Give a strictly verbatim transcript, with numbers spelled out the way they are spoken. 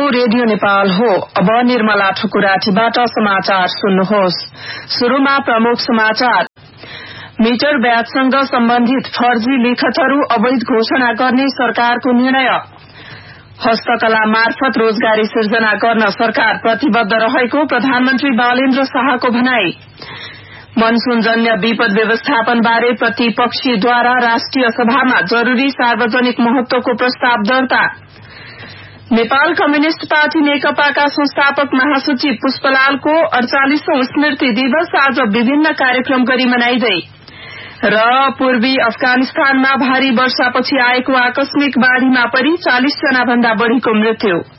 Radio Nepal हो। अब निर्मला ठकुराठीबाट समाचार सुन्नुहोस्। शुरूमा प्रमुख समाचार। मिटर ब्याजसँग सम्बन्धित फर्जी लिखतहरू अवैध घोषणा गर्ने सरकारको निर्णय। हस्तकला मार्फत रोजगारी सिर्जना गर्न सरकार प्रतिबद्ध रहेको प्रधानमन्त्री बालेन्द्र शाहको भनाई। मनसूनजन्य विपद व्यवस्थापनबारे प्रतिपक्षीद्वारा राष्ट्रिय सभामा जरूरी सार्वजनिक महत्वको प्रस्ताव दर्ता। नेपाल कम्युनिष्ट पार्टी नेकपाका संस्थापक महासचिव पुष्पलालको अड़चालीसौं स्मृति दिवस आज विभिन्न कार्यक्रम गरी मनाइँदै। र पूर्वी अफगानिस्तानमा भारी वर्षापछि आएको आकस्मिक बाढ़ीमा परि चालीस जना भन्दा बढ़ीको मृत्यु।